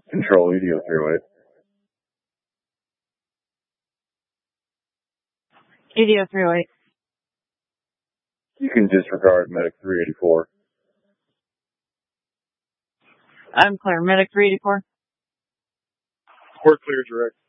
Control EDO 308. EDO 308. You can disregard Medic 384. I'm clear. Medic 384. We're clear, direct.